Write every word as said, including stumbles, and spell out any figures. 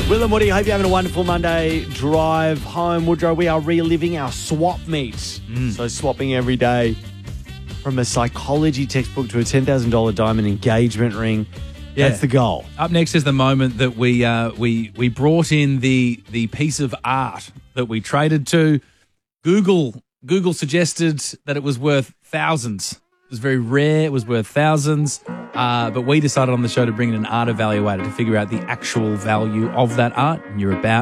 Will and Woody, hope you're having a wonderful Monday drive home. Woodrow, we are reliving our swap meets. Mm. So swapping every day from a psychology textbook to a ten thousand dollars diamond engagement ring. Yeah. That's the goal. Up next is the moment that we uh, we we brought in the the piece of art that we traded to. Google Google suggested that it was worth thousands. It was very rare. It was worth thousands. Uh, but we decided on the show to bring in an art evaluator to figure out the actual value of that art. And you're about